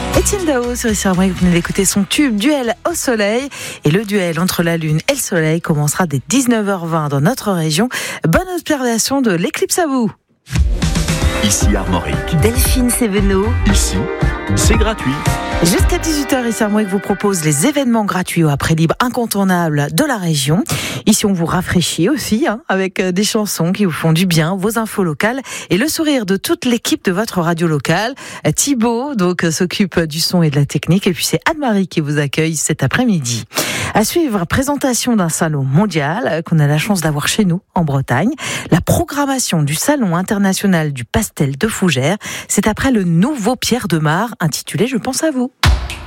Étienne Dao sur Isarmoy, vous venez d'écouter son tube Duel au soleil. Et le duel entre la lune et le soleil commencera dès 19h20 dans notre région. Bonne observation de l'éclipse à vous. Ici Armorique. Delphine Sévenot. Ici, c'est gratuit. Jusqu'à 18h, Isarmoy vous propose les événements gratuits au après libre incontournables de la région. Ici, on vous rafraîchit aussi, avec des chansons qui vous font du bien, vos infos locales et le sourire de toute l'équipe de votre radio locale. Thibaut, s'occupe du son et de la technique. Et puis, c'est Anne-Marie qui vous accueille cet après-midi. À suivre, présentation d'un salon mondial qu'on a la chance d'avoir chez nous, en Bretagne. La programmation du Salon international du pastel de Fougères. C'est après le nouveau Pierre de Mar, intitulé « Je pense à vous ».